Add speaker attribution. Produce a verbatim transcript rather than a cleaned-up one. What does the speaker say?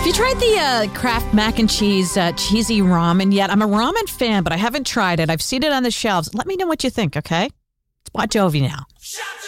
Speaker 1: Have you tried the uh, Kraft mac and cheese uh, cheesy ramen yet? I'm a ramen fan, but I haven't tried it. I've seen it on the shelves. Let me know what you think, okay? It's Bon Jovi now.